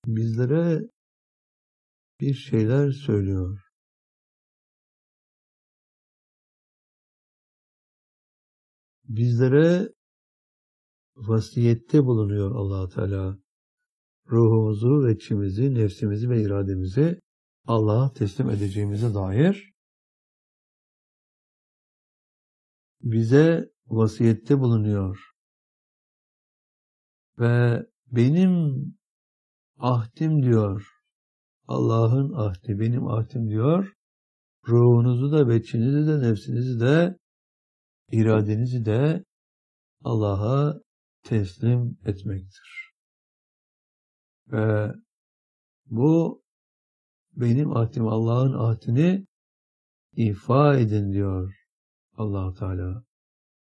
bizlere bir şeyler söylüyor. Bizlere vasiyette bulunuyor Allah Teala. Ruhumuzu ve içimizi, nefsimizi ve irademizi Allah'a teslim edeceğimize dair bize vasiyette bulunuyor. Ve benim ahdim diyor, Allah'ın ahdi, benim ahdim diyor, ruhunuzu da, beçinizi de, nefsinizi de, iradenizi de Allah'a teslim etmektir. Ve bu benim ahdim, Allah'ın ahdini ifa edin diyor Allah-u Teala.